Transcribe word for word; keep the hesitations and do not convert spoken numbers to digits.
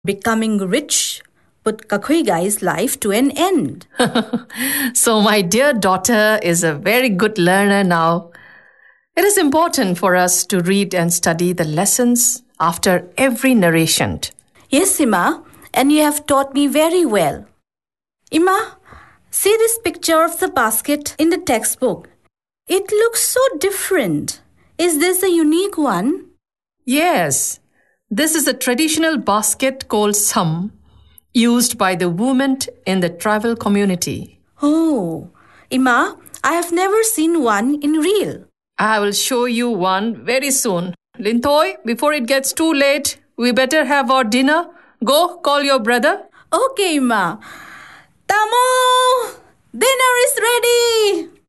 Becoming rich put Kakhuigai's life to an end. So my dear daughter is a very good learner now. It is important for us to read and study the lessons after every narration. Yes, Ima, and you have taught me very well. Ima, see this picture of the basket in the textbook. It looks so different. Is this a unique one? Yes, this is a traditional basket called sam, used by the women in the tribal community. Oh, Ima, I have never seen one in real. I will show you one very soon. Lintoy, before it gets too late, we better have our dinner. Go call your brother. Okay, Ima. Tamo! Dinner is ready!